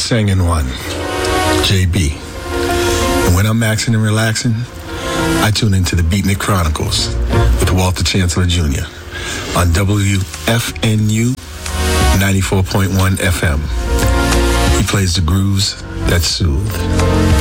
singing one, JB. And when I'm maxing and relaxing, I tune into the Beatnik Chronicles with Walter Chancellor Jr. on WFNU 94.1 FM. He plays the grooves that soothe.